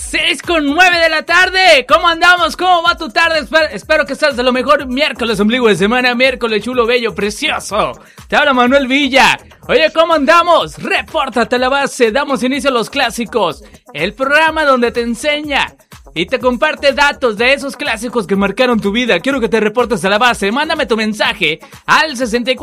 6:09 de la tarde. ¿Cómo andamos? ¿Cómo va tu tarde? Espero que estés de lo mejor. Miércoles, ombligo de semana. Miércoles chulo, bello, precioso. Te habla Manuel Villa. Oye, ¿cómo andamos? Repórtate a la base. Damos inicio a los clásicos. El programa donde te enseña y te comparte datos de esos clásicos que marcaron tu vida. Quiero que te reportes a la base. Mándame tu mensaje al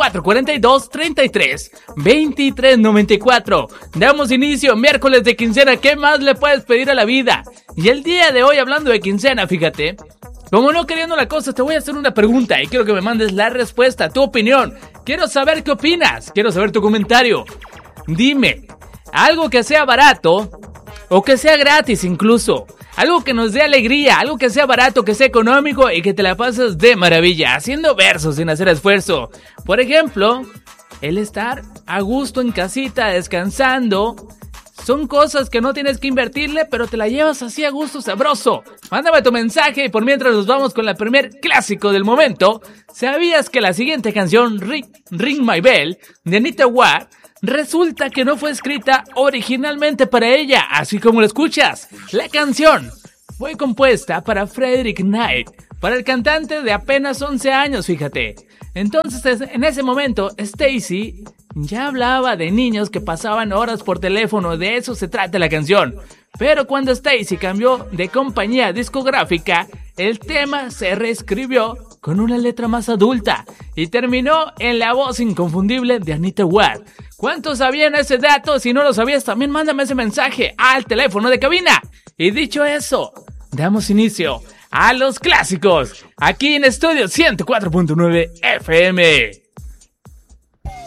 6442-33-2394. Damos inicio, miércoles de quincena. ¿Qué más le puedes pedir a la vida? Y el día de hoy, hablando de quincena, fíjate, como no queriendo la cosa, te voy a hacer una pregunta y quiero que me mandes la respuesta, tu opinión. Quiero saber qué opinas. Quiero saber tu comentario. Dime, algo que sea barato o que sea gratis incluso. Algo que nos dé alegría, algo que sea barato, que sea económico y que te la pases de maravilla, haciendo versos sin hacer esfuerzo. Por ejemplo, el estar a gusto en casita, descansando. Son cosas que no tienes que invertirle, pero te la llevas así a gusto sabroso. Mándame tu mensaje y por mientras nos vamos con la primer clásico del momento. ¿Sabías que la siguiente canción, Ring My Bell, de Anita Ward, resulta que no fue escrita originalmente para ella, así como lo escuchas? La canción fue compuesta para Frederick Knight, para el cantante de apenas 11 años, fíjate. Entonces, en ese momento, Stacy ya hablaba de niños que pasaban horas por teléfono, de eso se trata la canción. Pero cuando Stacy cambió de compañía discográfica, el tema se reescribió con una letra más adulta y terminó en la voz inconfundible de Anita Ward. ¿Cuántos sabían ese dato? Si no lo sabías, también mándame ese mensaje al teléfono de cabina. Y dicho eso, damos inicio a los clásicos, aquí en Estudio 104.9 FM.